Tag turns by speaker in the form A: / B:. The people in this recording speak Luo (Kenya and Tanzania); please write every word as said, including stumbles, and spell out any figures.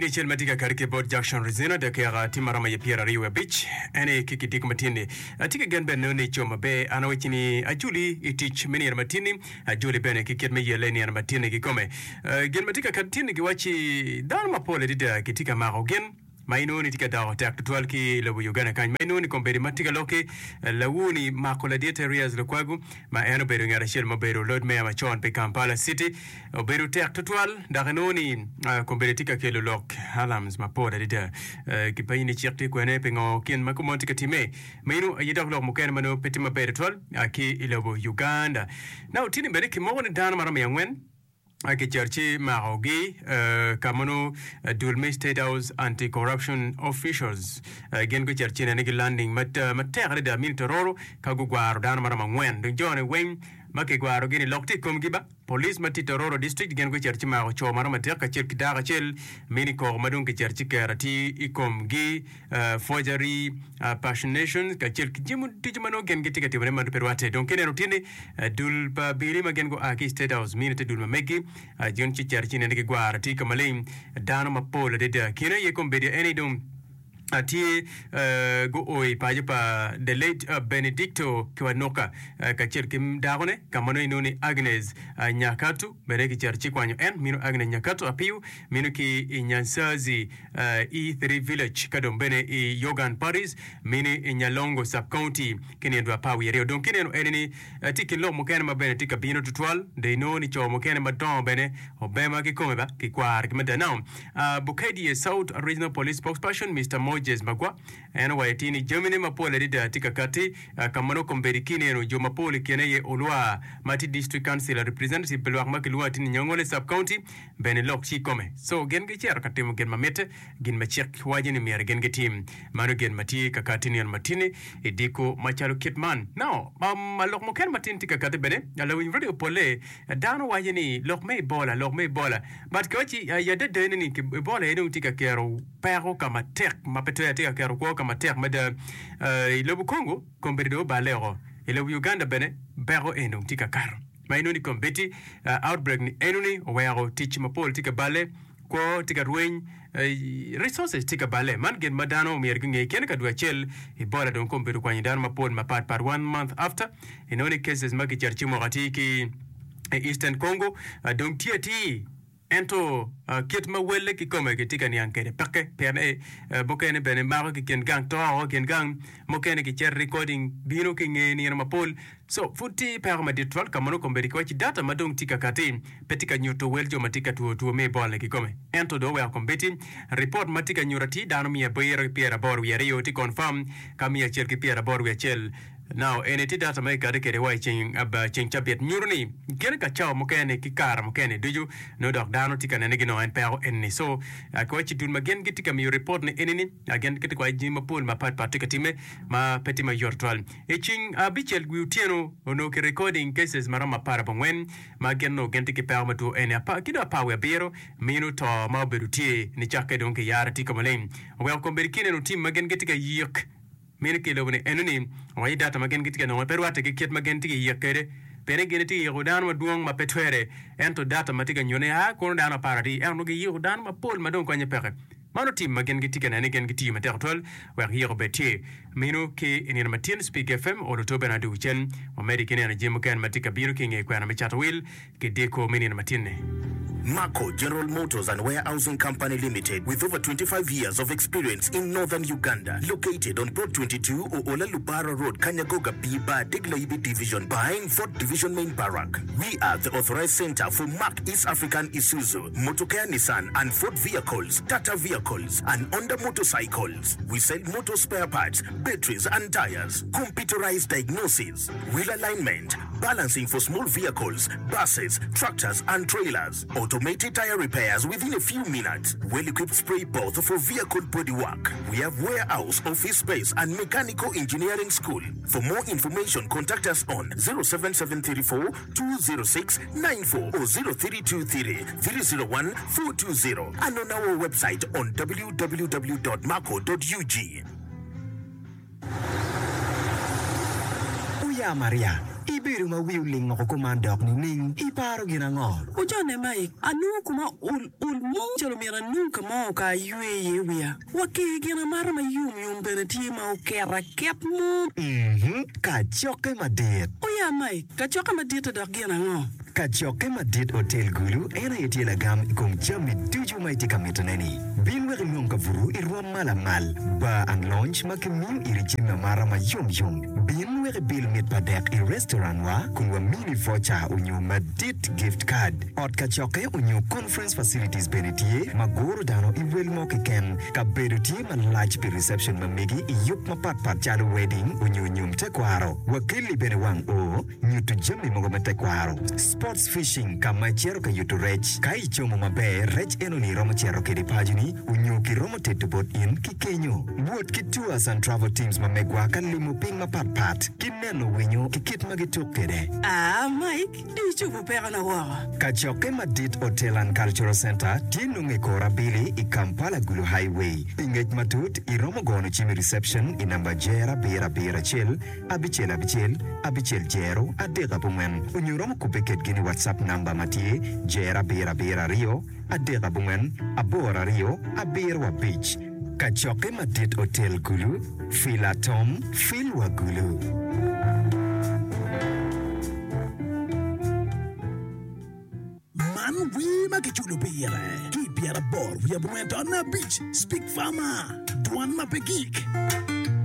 A: Kipindi cha matika karike board Jackson Rizina de kera timarama ya Pierre Riwe Beach ene kiki dik matini atika genbe noni choma be anawechini ajuli itich mini ya matini ajuli bene kikiet me yeleni ya matini kikome gen matika katini kiwachi dharma pole dida kitika maro gen maino ni tika dawo tak twal ki lawu Uganda kan maino ni komberi matika loke lawu ni makola data areas lo kwagu ma eno beru ngara shel mo beru load me ma chon pe Kampala City o beru tak twal dagano ni komberi tika ke lo lok halams ma poda dida ki payini chirti ko ne pe ngo ken ma ko montika time maino yidok lo mo ken mano petima beru twal ki lawu Uganda now tini bere ki mo ni dan mara me ngwen Ake charchi mahogi uh, kamano uh, Dulme State House anti-corruption officials uh, gen ko charchi na nigi landing mat uh, mategre da min tororo kagu gwaro dan marama ngwen dun jone wen make gwaro gini lokti kom giba police mati tororo district gen ko charchi ma cho marama tek ka chel kidaga chel mini ko madun ke charchi karati ikom gi uh, forgery uh, passionation ka chel kijimu dijmano gen giti kati wale mandu perwate donc kene rutine uh, dul pa bili ma gen go aki State House mini te dul ma megi uh, jon chi charchi ne ngi gwaro ti kamalin dano ma pole de de kene ye kom bedi eni dum ati uh, go oi paje pa the late uh, Benedicto Kiwanoka uh, ka cher kim dagone kamano inoni Agnes uh, Nyakatu bere ki cher chikwanyo en mino Agnes Nyakatu apiu mino ki Nyansazi uh, E three village kadom bene i Yogan Paris mini Nyalongo sub county kini ndo pa wi reo don kini no enini uh, tiki lo mo kene ma bene tika bino tutwal de no ni cho mo kene ma don bene obema ki komeba ki kwar ki meda now uh, Bukedi South Regional Police Spokesperson Mister Moy Jes Magwa eno waitini Germany mapole dida tika kati uh, kamano komberikini eno jo mapole kene ye olwa mati district council representative belwa makilwa tini nyongole sub county benelok chi kome so gen ge cher katim gen mamete gen machek wajini mier gen ge team mano gen mati kakatini en matini ediko machalo kitman now um, malok mo ken matin tika kati bene ala win radio pole dano wajini lok me bola lok me bola but kwachi uh, ya de de ni ki bola eno tika kero pero kama tek mapete ya tika kero kwa kama tek mada uh, ilobu Kongo komberido balero ilobu Uganda bene pero eno tika karo maino ni kombeti uh, outbreak ni eno ni wero teach mapol tika bale ko tika rueng uh, resources tika bale man gen madano mierginge kene kadwa chel ibola don komberu kwa nyidano mapol mapat par one month after inoni cases maki charchimo gatiki uh, Eastern Congo uh, don tiati ento uh, kit ma welle ki kome ki tika ni ankere pake perne uh, bokene bene maro ki ken gang to ken gang mokene ki cher recording bino ki ngeni na mapol so futi per ma ditwal kamano komberi ko ci data madong tika kati petika nyuto weljo matika tu tu me bolle ki kome ento do we kombeti report matika nyurati dano mi boyero piera boru ya rio ti confirm kamia cher ki piera boru ya chel now eneti data mai kare kere wai ching aba ching chabet nyurni kene ka chao mokene ki kar mokene duju no dok dano tika ne gino en pero enni so ko chi tun magen gitika mi report ne enini again kiti ko jima pol ma pat pat time ma peti ma yortwal e ching abichel gutieno ono ke recording cases marama para bongwen ma genno genti ki pero ma to ene pa kido pa we bero minu to ma berutie ni chake don ke yara tika malen welcome berikine no team magen gitika yik mene ke lo ne enuni wai data magen gitika no perwate ke ket magen tiki yakere pere gene tiki yodan ma duong ma petwere ento data matika nyone ha kono dana parati eno ge yodan ma pol ma don kwanye pere mano team magen gitika na negen giti ma tertol wa hiro beti mino ke enina matin speak F M o to bena du chen o medike ne na jemu kan matika biru kinge kwa na machata will ke deko menina matine
B: Mako General Motors and Warehousing Company Limited, with over twenty-five years of experience in northern Uganda, located on Plot twenty-two Oola Lupara Road, Kanyagoga Biba, Deglaibi Division, behind fourth Division Main Barrack. We are the authorized center for Mark East African Isuzu, Motokea Nissan and Ford vehicles, Tata vehicles, and Honda motorcycles. We sell motor spare parts, batteries and tires, computerized diagnosis, wheel alignment, balancing for small vehicles, buses, tractors and trailers, automated tire repairs within a few minutes, well-equipped spray booth for vehicle bodywork. We have warehouse, office space and mechanical engineering school. For more information, contact us on zero seven seven three four two zero six nine four or zero three two three three zero one four two zero and on our website on w w w dot mako dot u g.
C: Uya Maria. Ibiru ma wiuling ako kumandok ni Ning, iparo ginangol.
D: Ujone mai, anu kuma ul ul mo chalo mira nunca mo ka yue yewia. Waki gina mara ma yum yum beneti ma ukera kep mo.
C: Mhm, kachoke madit.
D: Oya mai, kachoka madita da gina ngo.
C: Kachoke madit hotel gulu ena yetiela gam kung chami tuju mai tika mitoneni. Bin wari nunca vuru irwa malamal. Ba ang lunch makimiu irijim na mara ma yum yum. Bin wari bil mit padek i restaurant wa kunwa mini voucher unyu madit gift card. Ot kachoke unyu conference facilities benetie maguru dano i wel mo ken ka benetie ma large pi reception ma megi i yup ma pat pat chalo wedding unyu nyum tekwaro. Wakili bene wang o nyutu jami mo ma tekwaro. Sports fishing kama chero ka yutu rech kai chomo mabe rech eno ni romo chero ke di pajuni unyu ki romo tetu bot in ki kenyo. Wood ki tours and travel teams ma megwa kan limu ping ma pat pat kineno winyo ki kit magituk kede.
D: Ah, Mike, di chupu pera na wawa.
C: Kachoke Madit Hotel and Cultural Center tinunge kora bili i Kampala Gulu Highway. Ingej matut i romo gono chimi reception i namba jera bera bera chil abichel abichel abichel jero adega bungen. Unyu romo kupeket gini WhatsApp namba matie jera bera bera rio adega bungen abora rio aberwa beach. Kachoke Madit Hotel Gulu Fila Tom Filwa Gulu.
E: Man, we make it chulo pera. Keep your board. We are going on a beach. Speak farmer. Duan mapekik.